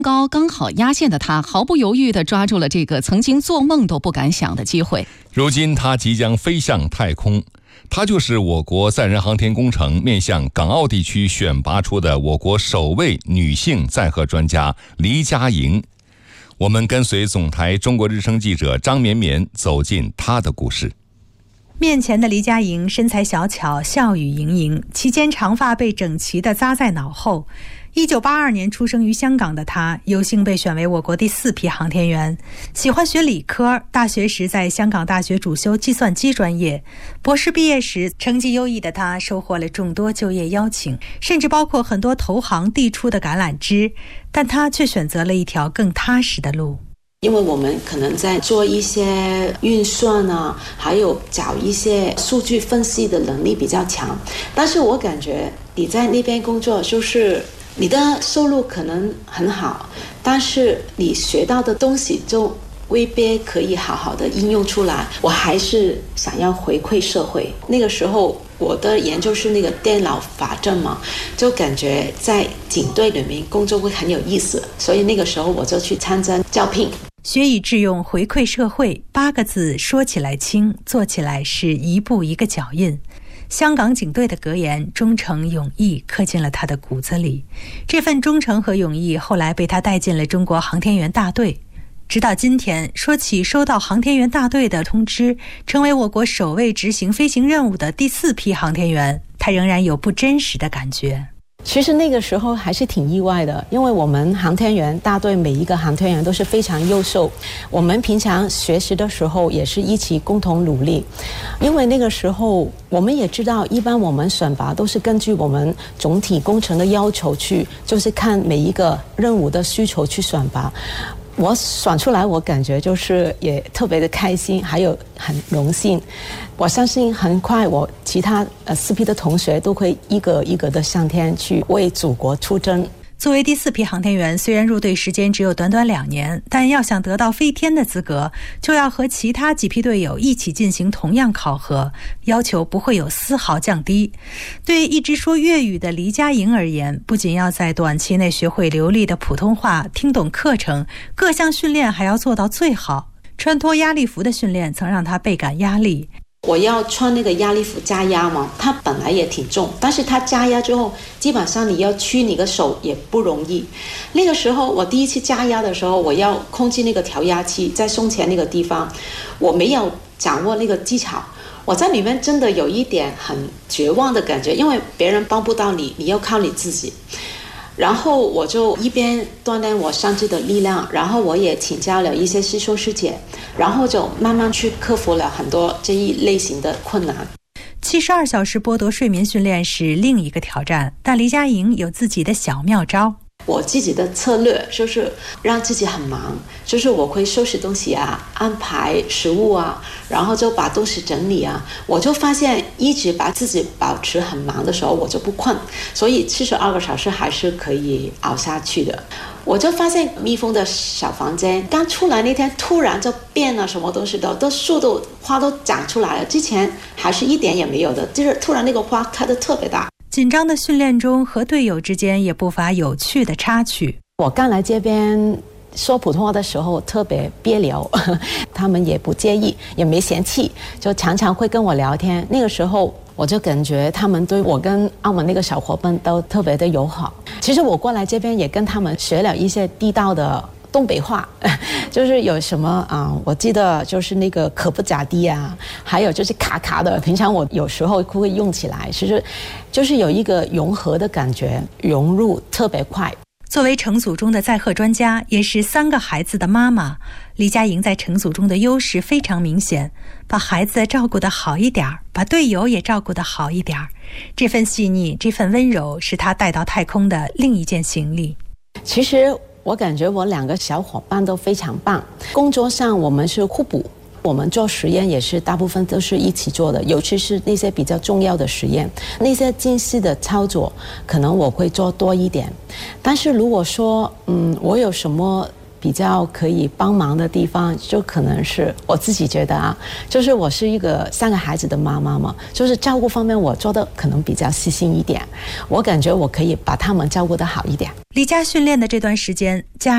高刚好压线的他，毫不犹豫地抓住了这个曾经做梦都不敢想的机会。 如今他即将飞向太空，他就是我国载人航天工程面向港澳地区选拔出的我国首位女性载荷专家黎佳莹。我们跟随总台中国日升记者张绵绵走进她的故事。 面前的黎佳莹身材小巧，笑语盈盈，其间长发被整齐地扎在脑后。1982年出生于香港的她，有幸被选为我国第4批航天员。喜欢学理科，大学时在香港大学主修计算机专业。博士毕业时，成绩优异的她收获了众多就业邀请，甚至包括很多投行递出的橄榄枝，但她却选择了一条更踏实的路。 因为我们可能在做一些运算啊，还有找一些数据分析的能力比较强，但是我感觉你在那边工作，就是你的收入可能很好，但是你学到的东西就未必可以好好的应用出来。我还是想要回馈社会。那个时候我的研究是那个电脑法政嘛，就感觉在警队里面工作会很有意思，所以那个时候我就去参加招聘。 学以致用，回馈社会，8个字说起来轻，做起来是一步一个脚印。香港警队的格言忠诚勇毅刻进了他的骨子里，这份忠诚和勇毅后来被他带进了中国航天员大队。直到今天，说起收到航天员大队的通知，成为我国首位执行飞行任务的第4批航天员，他仍然有不真实的感觉。 其实那个时候还是挺意外的，因为我们航天员大队每一个航天员都是非常优秀，我们平常学习的时候也是一起共同努力。因为那个时候我们也知道，一般我们选拔都是根据我们总体工程的要求去，就是看每一个任务的需求去选拔。我选出来，我感觉就是也特别的开心，还有很荣幸。我相信很快我其他4批的同学都会一个一个的上天去为祖国出征。 作为第4批航天员，虽然入队时间只有短短2年，但要想得到飞天的资格，就要和其他几批队友一起进行同样考核，要求不会有丝毫降低。对一直说粤语的黎佳莹而言，不仅要在短期内学会流利的普通话，听懂课程，各项训练还要做到最好。穿脱压力服的训练曾让她倍感压力。 我要穿那个压力服加压嘛，它本来也挺重，但是它加压之后，基本上你要屈你的手也不容易。那个时候我第一次加压的时候，我要控制那个调压器在胸前那个地方，我没有掌握那个技巧，我在里面真的有一点很绝望的感觉，因为别人帮不到你，你要靠你自己。然后我就一边锻炼我上肢的力量，然后我也请教了一些师兄师姐，然后就慢慢去克服了很多这一类型的困难。 72小时剥夺睡眠训练是另一个挑战，但黎佳莹有自己的小妙招。 我自己的策略就是让自己很忙，就是我会收拾东西啊，安排食物啊，然后就把东西整理啊。我就发现一直把自己保持很忙的时候，我就不困，所以72个小时还是可以熬下去的。我就发现蜜蜂的小房间刚出来那天突然就变了，什么东西都树都花都长出来了，之前还是一点也没有的，就是突然那个花开得特别大。 紧张的训练中，和队友之间也不乏有趣的插曲。 我刚来这边说普通话的时候特别别扭，他们也不介意，也没嫌弃，就常常会跟我聊天。那个时候我就感觉他们对我跟澳门那个小伙伴都特别的友好。其实我过来这边也跟他们学了一些地道的东北话，就是有什么我记得就是那个可不咋地啊，还有就是卡卡的，平常我有时候会用起来，其实就是有一个融合的感觉，融入特别快。 作为成组中的载荷专家，也是3个孩子的妈妈，黎佳莹在成组中的优势非常明显，把孩子照顾得好一点，把队友也照顾得好一点。这份细腻，这份温柔，是她带到太空的另一件行李。 其实我感觉我2个小伙伴都非常棒，工作上我们是互补，我们做实验也是大部分都是一起做的，尤其是那些比较重要的实验，那些精细的操作可能我会做多一点。但是如果说我有什么比较可以帮忙的地方，就可能是我自己觉得就是我是一个3个孩子的妈妈嘛，就是照顾方面我做的可能比较细心一点，我感觉我可以把他们照顾得好一点。 离家训练的这段时间，家